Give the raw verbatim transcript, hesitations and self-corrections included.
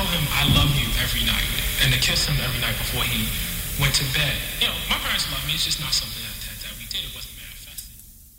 him I love you every night and to kiss him every night before he went to bed. You know, my parents love me. It's just not something that, that, that we did. It wasn't